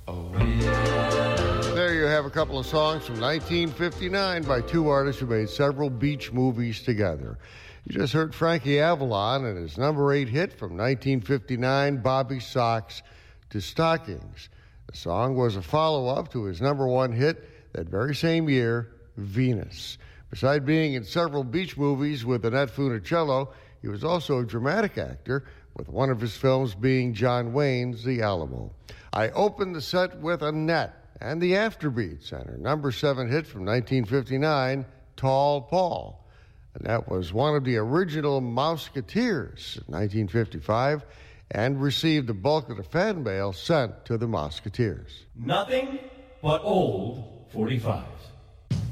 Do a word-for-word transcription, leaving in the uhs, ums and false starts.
There you have a couple of songs from nineteen fifty-nine by two artists who made several beach movies together. You just heard Frankie Avalon and his number eight hit from nineteen fifty-nine, Bobby Socks to Stockings. The song was a follow-up to his number one hit that very same year, Venus. Besides being in several beach movies with Annette Funicello, he was also a dramatic actor, with one of his films being John Wayne's The Alamo. I opened the set with Annette and the Afterbeats and her number seven hit from nineteen fifty-nine, Tall Paul. And that was one of the original Mouseketeers in nineteen fifty-five and received the bulk of the fan mail sent to the Mouseketeers. Nothing but old forty-fives.